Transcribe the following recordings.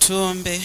Tuombe.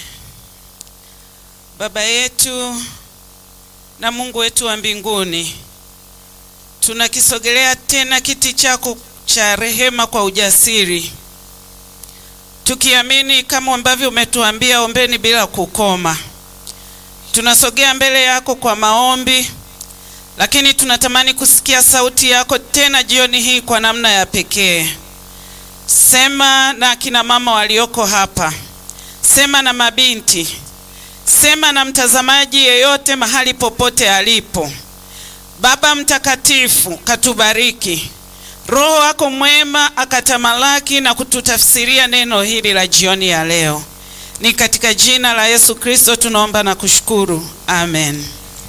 Baba yetu na Mungu wetu wa mbinguni, tunakisogelea tena kiti chako cha rehema kwa ujasiri, tukiamini kama ambavyo umetuambia ombeni bila kukoma. Tunasogea mbele yako kwa maombi, lakini tunatamani kusikia sauti yako tena jioni hii kwa namna ya pekee. Sema na kina mama walioko hapa, sema na mabinti, sema na mtazamaji yeyote mahali popote alipo. Baba mtakatifu, katubariki. Roho wako mwema akatamalaki na kututafsiria neno hili la jioni ya leo. Ni katika jina la Yesu Kristo tunaomba na kushukuru. Amen.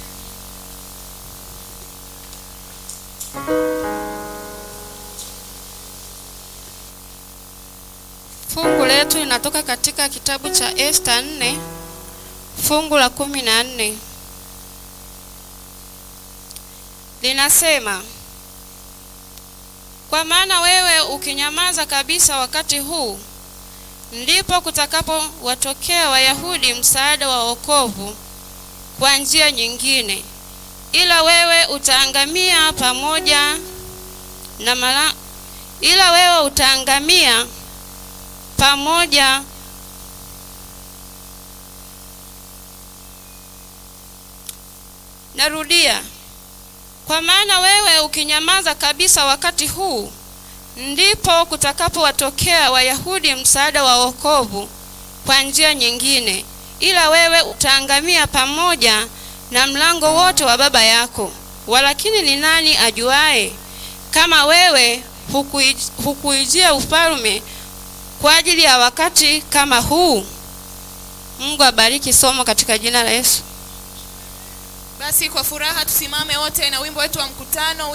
Fungu letu linatoka katika kitabu cha Esta 4, fungu la 14. Linasema, kwa maana wewe ukinyamaza kabisa wakati huu, ndipo kutakapo watokea Wayahudi msaada wa wokovu kwa njia nyingine, ila wewe utaangamia pamoja Narudia, kwa maana wewe ukinyamaza kabisa wakati huu, ndipo kutakapo watokea Wayahudi msaada wa wokovu kwa njia nyingine, ila wewe utaangamia pamoja na mlango wote wa baba yako. Walakini ni nani ajuae kama wewe hukuijia ufalme kwa ajili ya wakati kama huu? Mungu abariki somo katika jina la Yesu. Basi kwa furaha tusimame wote na wimbo wetu wa mkutano.